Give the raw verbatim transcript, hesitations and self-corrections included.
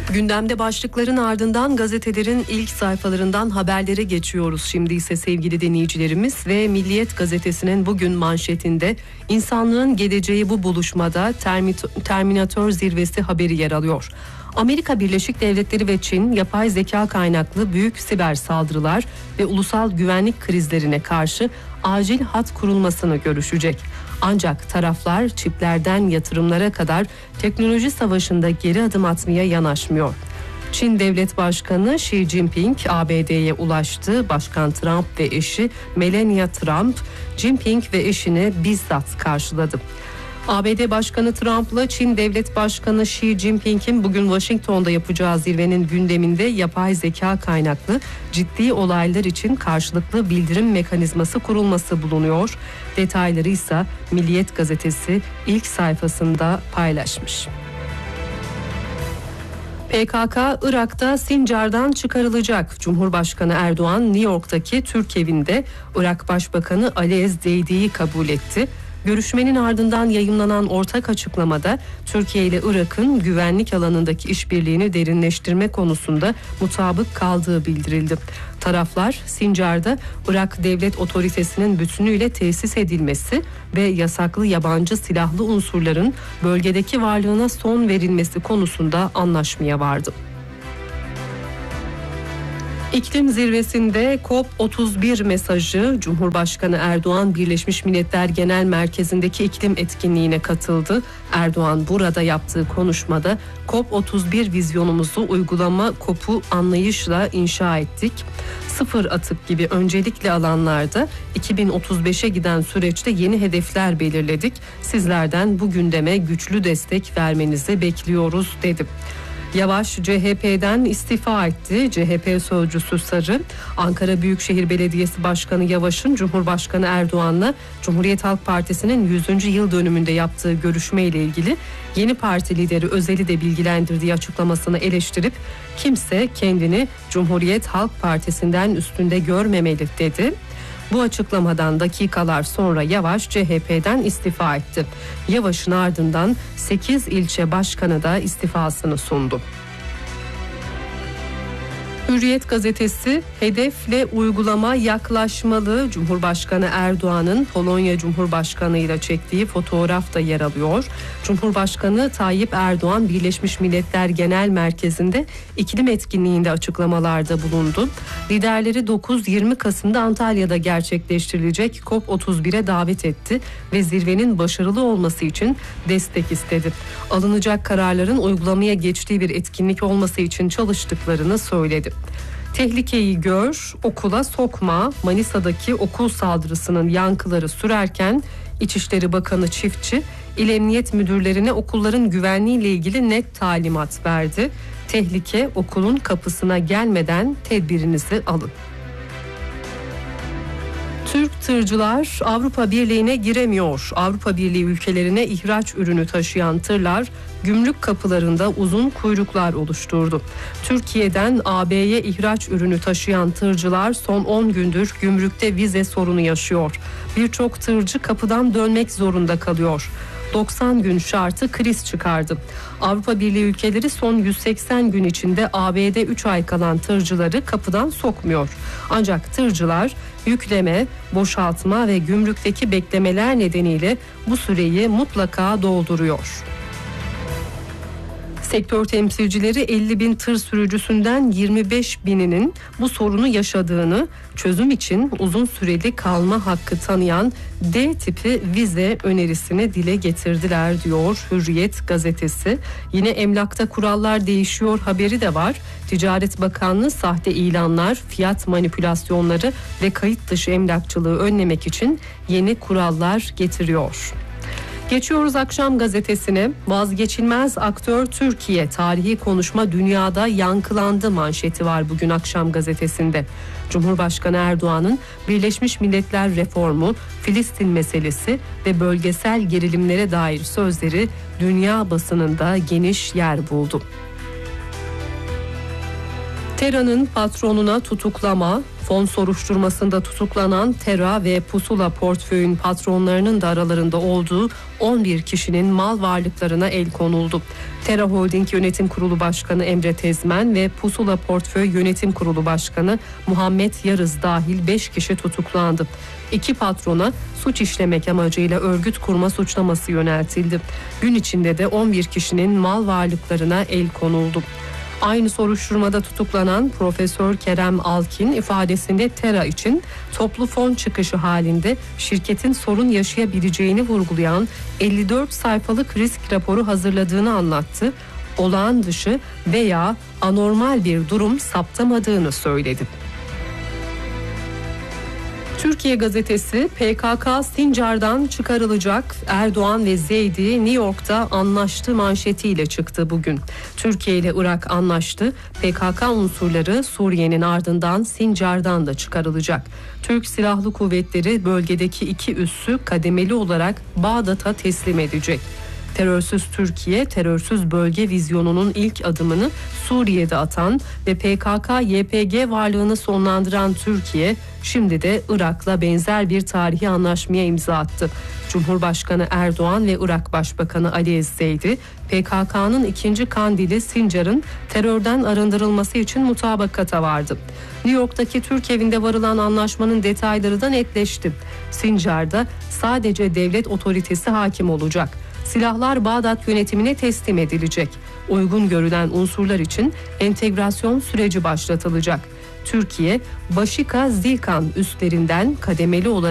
Gündemde başlıkların ardından gazetelerin ilk sayfalarından haberlere geçiyoruz. Şimdi ise sevgili dinleyicilerimiz ve Milliyet gazetesinin bugün manşetinde insanlığın geleceği bu buluşmada Terminator zirvesi haberi yer alıyor. Amerika Birleşik Devletleri ve Çin yapay zeka kaynaklı büyük siber saldırılar ve ulusal güvenlik krizlerine karşı acil hat kurulmasını görüşecek. Ancak taraflar çiplerden yatırımlara kadar teknoloji savaşında geri adım atmaya yanaşmıyor. Çin Devlet Başkanı Xi Jinping A B D'ye ulaştı. Başkan Trump ve eşi Melania Trump, Jinping ve eşini bizzat karşıladı. A B D Başkanı Trump'la Çin Devlet Başkanı Xi Jinping'in bugün Washington'da yapacağı zirvenin gündeminde yapay zeka kaynaklı ciddi olaylar için karşılıklı bildirim mekanizması kurulması bulunuyor. Detayları ise Milliyet gazetesi ilk sayfasında paylaşmış. P K K Irak'ta Sincar'dan çıkarılacak. Cumhurbaşkanı Erdoğan New York'taki Türk evinde Irak Başbakanı Ali Ez-Zeydi'yi kabul etti. Görüşmenin ardından yayımlanan ortak açıklamada Türkiye ile Irak'ın güvenlik alanındaki işbirliğini derinleştirme konusunda mutabık kaldığı bildirildi. Taraflar Sincar'da Irak Devlet Otoritesi'nin bütünüyle tesis edilmesi ve yasaklı yabancı silahlı unsurların bölgedeki varlığına son verilmesi konusunda anlaşmaya vardı. İklim zirvesinde COP otuz bir mesajı. Cumhurbaşkanı Erdoğan Birleşmiş Milletler Genel Merkezi'ndeki iklim etkinliğine katıldı. Erdoğan burada yaptığı konuşmada COP otuz bir vizyonumuzu uygulama COP'u anlayışla inşa ettik. Sıfır atık gibi öncelikli alanlarda iki bin otuz beşe giden süreçte yeni hedefler belirledik. Sizlerden bu gündeme güçlü destek vermenizi bekliyoruz dedi. Yavaş C H P'den istifa etti. C H P sözcüsü Sarı, Ankara Büyükşehir Belediyesi Başkanı Yavaş'ın Cumhurbaşkanı Erdoğan'la Cumhuriyet Halk Partisi'nin yüzüncü yıl dönümünde yaptığı görüşme ile ilgili yeni parti lideri Özel'i de bilgilendirdiği açıklamasını eleştirip kimse kendini Cumhuriyet Halk Partisi'nden üstünde görmemeli dedi. Bu açıklamadan dakikalar sonra Yavaş C H P'den istifa etti. Yavaş'ın ardından sekiz ilçe başkanı da istifasını sundu. Hürriyet gazetesi hedefle uygulama yaklaşmalı. Cumhurbaşkanı Erdoğan'ın Polonya Cumhurbaşkanı ile çektiği fotoğraf da yer alıyor. Cumhurbaşkanı Tayyip Erdoğan Birleşmiş Milletler Genel Merkezi'nde iklim etkinliğinde açıklamalarda bulundu. Liderleri dokuz yirmi Kasım'da Antalya'da gerçekleştirilecek COP otuz bire davet etti ve zirvenin başarılı olması için destek istedi. Alınacak kararların uygulamaya geçtiği bir etkinlik olması için çalıştıklarını söyledi. Tehlikeyi gör, okula sokma. Manisa'daki okul saldırısının yankıları sürerken İçişleri Bakanı Çiftçi, İl Emniyet Müdürlerine okulların güvenliğiyle ilgili net talimat verdi. Tehlike okulun kapısına gelmeden tedbirinizi alın. Türk tırcılar Avrupa Birliği'ne giremiyor. Avrupa Birliği ülkelerine ihraç ürünü taşıyan tırlar gümrük kapılarında uzun kuyruklar oluşturdu. Türkiye'den A B'ye ihraç ürünü taşıyan tırcılar son on gündür gümrükte vize sorunu yaşıyor. Birçok tırcı kapıdan dönmek zorunda kalıyor. doksan gün şartı kriz çıkardı. Avrupa Birliği ülkeleri son yüz seksen gün içinde A B'de üç ay kalan tırcıları kapıdan sokmuyor. Ancak tırcılar yükleme, boşaltma ve gümrükteki beklemeler nedeniyle bu süreyi mutlaka dolduruyor. Sektör temsilcileri elli bin tır sürücüsünden yirmi beş bininin bu sorunu yaşadığını, çözüm için uzun süreli kalma hakkı tanıyan D tipi vize önerisini dile getirdiler diyor Hürriyet gazetesi. Yine emlakta kurallar değişiyor haberi de var. Ticaret Bakanlığı sahte ilanlar, fiyat manipülasyonları ve kayıt dışı emlakçılığı önlemek için yeni kurallar getiriyor. Geçiyoruz Akşam gazetesine. Vazgeçilmez aktör Türkiye, tarihi konuşma dünyada yankılandı manşeti var bugün Akşam gazetesinde. Cumhurbaşkanı Erdoğan'ın Birleşmiş Milletler reformu, Filistin meselesi ve bölgesel gerilimlere dair sözleri dünya basınında geniş yer buldu. TERA'nın patronuna tutuklama, fon soruşturmasında tutuklanan TERA ve Pusula portföyün patronlarının da aralarında olduğu on bir kişinin mal varlıklarına el konuldu. TERA Holding Yönetim Kurulu Başkanı Emre Tezmen ve Pusula Portföy Yönetim Kurulu Başkanı Muhammed Yarız dahil beş kişi tutuklandı. İki patrona suç işlemek amacıyla örgüt kurma suçlaması yöneltildi. Gün içinde de on bir kişinin mal varlıklarına el konuldu. Aynı soruşturmada tutuklanan Profesör Kerem Alkin ifadesinde TERA için toplu fon çıkışı halinde şirketin sorun yaşayabileceğini vurgulayan elli dört sayfalık risk raporu hazırladığını anlattı. Olağan dışı veya anormal bir durum saptamadığını söyledi. Türkiye gazetesi P K K Sincar'dan çıkarılacak, Erdoğan ve Zeydi New York'ta anlaştı manşetiyle çıktı bugün. Türkiye ile Irak anlaştı. P K K unsurları Suriye'nin ardından Sincar'dan da çıkarılacak. Türk Silahlı Kuvvetleri bölgedeki iki üssü kademeli olarak Bağdat'a teslim edecek. Terörsüz Türkiye, terörsüz bölge vizyonunun ilk adımını Suriye'de atan ve P K K Y P G varlığını sonlandıran Türkiye, şimdi de Irak'la benzer bir tarihi anlaşmaya imza attı. Cumhurbaşkanı Erdoğan ve Irak Başbakanı Ali Ezzeydi, P K K'nın ikinci kandili Sincar'ın terörden arındırılması için mutabakata vardı. New York'taki Türk evinde varılan anlaşmanın detayları da netleşti. Sincar'da sadece devlet otoritesi hakim olacak. Silahlar Bağdat yönetimine teslim edilecek. Uygun görülen unsurlar için entegrasyon süreci başlatılacak. Türkiye, Başika Zilkan üslerinden kademeli olarak